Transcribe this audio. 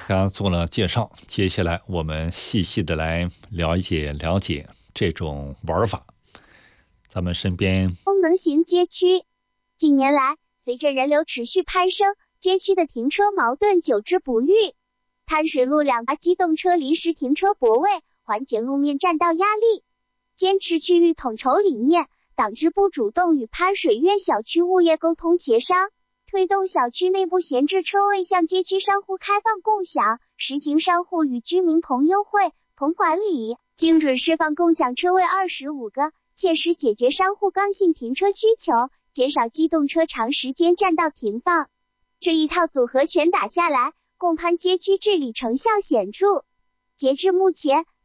刚刚做了介绍，接下来我们细细的来了解这种玩法。咱们身边功能型街区，近年来随着人流持续攀升，街区的停车矛盾久治不愈。滩水路两把机动车临时停车泊位，缓解路面占道压力，坚持区域统筹理念。党支部主动与潘水苑小区物业沟通协商，推动小区内部闲置车位向街区商户开放共享，实行商户与居民同优惠、同管理，精准释放共享车位25个，切实解决商户刚性停车需求，减少机动车长时间占道停放。这一套组合拳打下来，共潘街区治理成效显著。截至目前，